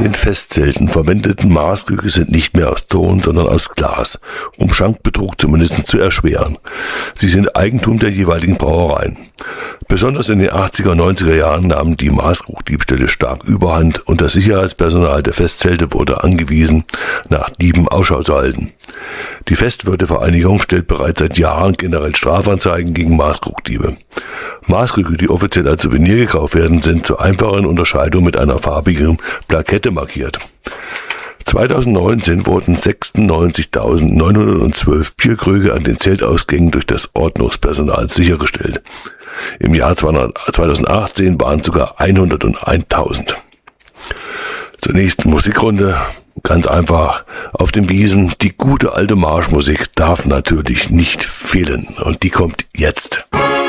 den Festzelten verwendeten Maßkrüge sind nicht mehr aus Ton, sondern aus Glas, um Schankbetrug zumindest zu erschweren. Sie sind Eigentum der jeweiligen Brauereien. Besonders in den 80er, 90er Jahren nahmen die Maßkrugdiebstähle stark überhand und das Sicherheitspersonal der Festzelte wurde angewiesen, nach Dieben Ausschau zu halten. Die Festwirtevereinigung stellt bereits seit Jahren generell Strafanzeigen gegen Maßkrugdiebe. Maßkrüge, die offiziell als Souvenir gekauft werden, sind zur einfachen Unterscheidung mit einer farbigen Plakette markiert. 2019 wurden 96.912 Bierkrüge an den Zeltausgängen durch das Ordnungspersonal sichergestellt. Im Jahr 2018 waren es sogar 101.000. Zur nächsten Musikrunde, ganz einfach, auf den Wiesen, die gute alte Marschmusik darf natürlich nicht fehlen und die kommt jetzt.